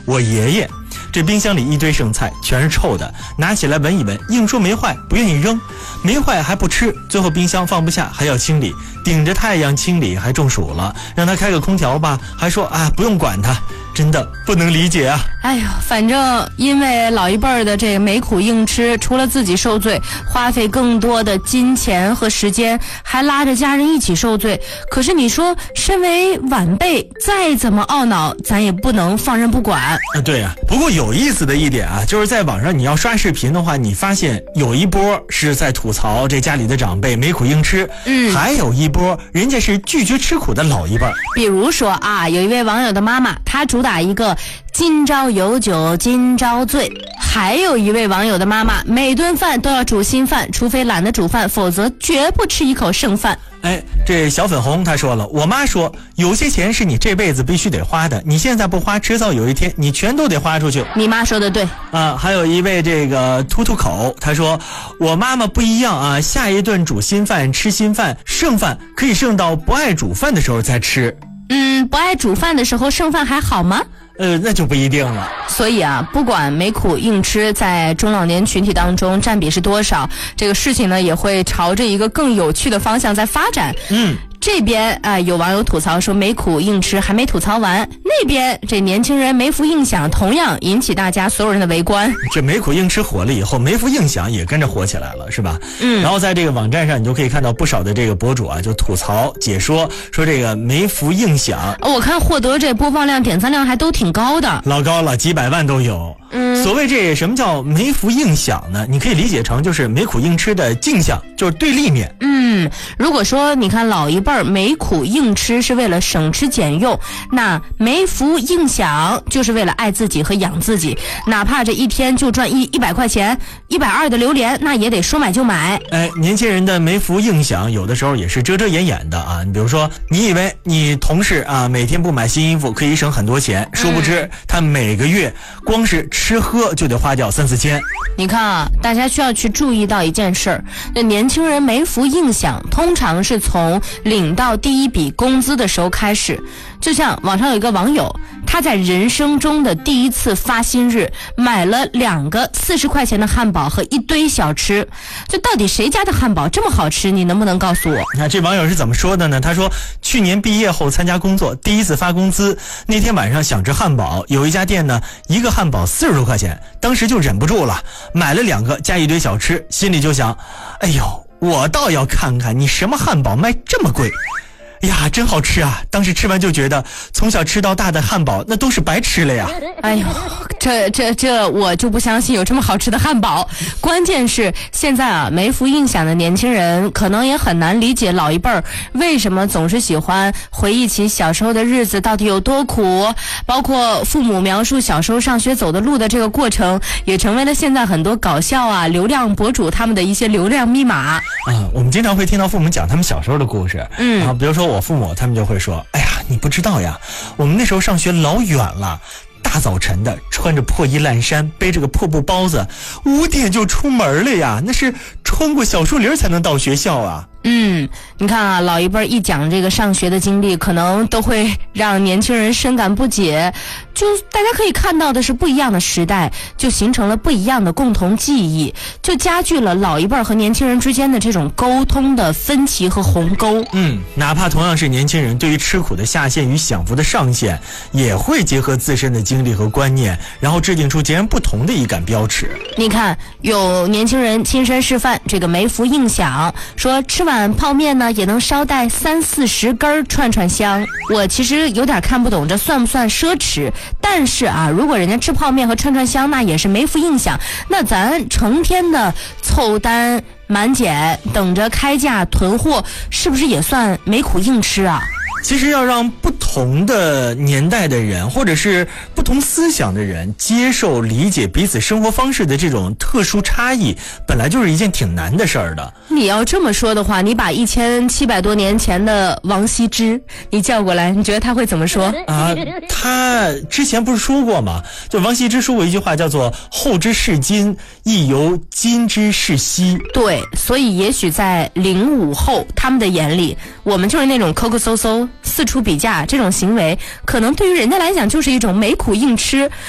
我爷爷。这冰箱里一堆剩菜，全是臭的，拿起来闻一闻，硬说没坏，不愿意扔，没坏还不吃，最后冰箱放不下，还要清理，顶着太阳清理，还中暑了，让他开个空调吧，还说啊不用管他，真的不能理解啊。 哎呦，反正因为老一辈儿的这个没苦硬吃，除了自己受罪，花费更多的金钱和时间，还拉着家人一起受罪。可是你说，身为晚辈，再怎么懊恼，咱也不能放任不管。 对啊，不过有意思的一点啊，就是在网上你要刷视频的话，你发现有一波是在吐槽这家里的长辈没苦硬吃，还有一波人家是拒绝吃苦的老一辈。 比如说啊，有一位网友的妈妈，她主打一个今朝有酒今朝醉，还有一位网友的妈妈，每顿饭都要煮新饭，除非懒得煮饭，否则绝不吃一口剩饭。 哎，这小粉红他说了，我妈说有些钱是你这辈子必须得花的，你现在不花，迟早有一天你全都得花出去。 你妈说的对啊。还有一位这个突口，他说我妈妈不一样啊，下一顿煮新饭吃新饭，剩饭可以剩到不爱煮饭的时候再吃。 不爱煮饭的时候剩饭还好吗？ 那就不一定了。 所以啊，不管没苦硬吃在中老年群体当中占比是多少，这个事情呢也会朝着一个更有趣的方向在发展。这边有网友吐槽说没苦硬吃还没吐槽完，那边这年轻人没福硬享同样引起大家所有人的围观。 这没苦硬吃火了以后，没福硬享也跟着火起来了，是吧？然后在这个网站上你就可以看到不少的这个博主啊，就吐槽解说说这个没福硬享。 我看获得这播放量点赞量还都挺高的， 老高了，几百万都有。所谓这什么叫没福硬享呢？你可以理解成就是没苦硬吃的镜像，就是对立面。 如果说你看老一辈儿没苦硬吃是为了省吃俭用，那没福硬享就是为了爱自己和养自己，哪怕这一天就赚100块钱，120的榴莲，那也得说买就买。 年轻人的没福硬享有的时候也是遮遮掩掩的啊。你比如说，你以为你同事啊每天不买新衣服可以省很多钱，殊不知他每个月光是吃喝就得花掉3-4千。 你看啊，大家需要去注意到一件事儿，那年轻人没福硬享通常是从领到第一笔工资的时候开始。就像网上有一个网友，他在人生中的第一次发薪日买了2个40块钱的汉堡和一堆小吃。这到底谁家的汉堡这么好吃？你能不能告诉我？ 那这网友是怎么说的呢？他说去年毕业后参加工作，第一次发工资，那天晚上想吃汉堡，有一家店呢一个汉堡40多块钱，当时就忍不住了，买了2个加一堆小吃，心里就想，哎呦，我倒要看看你什么汉堡卖这么贵。呀，真好吃啊！当时吃完就觉得从小吃到大的汉堡那都是白吃了呀。 哎呦，这我就不相信有这么好吃的汉堡。关键是现在啊，没福硬享的年轻人可能也很难理解老一辈儿为什么总是喜欢回忆起小时候的日子到底有多苦，包括父母描述小时候上学走的路的这个过程，也成为了现在很多搞笑啊流量博主他们的一些流量密码。 我们经常会听到父母讲他们小时候的故事。比如说我父母他们就会说，哎呀，你不知道呀，我们那时候上学老远了，大早晨的穿着破衣烂衫，背着个破布包子，5点就出门了呀，那是穿过小树林才能到学校啊。 你看啊，老一辈一讲这个上学的经历，可能都会让年轻人深感不解。就大家可以看到的是，不一样的时代就形成了不一样的共同记忆，就加剧了老一辈和年轻人之间的这种沟通的分歧和鸿沟。 哪怕同样是年轻人，对于吃苦的下限与享福的上限，也会结合自身的经历和观念，然后制定出截然不同的一杆标尺。 你看，有年轻人亲身示范这个没福硬享，说吃碗泡面呢也能捎带30-40根串串香。我其实有点看不懂这算不算奢侈，但是啊，如果人家吃泡面和串串香那也是没福硬享，那咱成天的凑单满减等着开价囤货，是不是也算没苦硬吃啊？ 其实要让不同的年代的人或者是不同思想的人接受理解彼此生活方式的这种特殊差异，本来就是一件挺难的事儿的。 你要这么说的话，你把1700多年前的王羲之你叫过来，你觉得他会怎么说啊？他之前不是说过吗？就王羲之说过一句话叫做后之视今，亦犹今之视昔。 对，所以也许在05后他们的眼里，我们就是那种抠抠搜搜四处比价这种行为，可能对于人家来讲就是一种没苦硬吃。